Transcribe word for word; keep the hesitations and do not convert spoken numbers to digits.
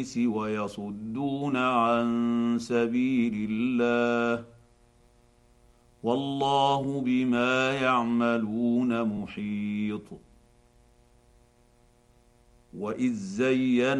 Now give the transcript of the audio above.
ويصدون عن سبيل الله والله بما يعملون محيط. واذ زين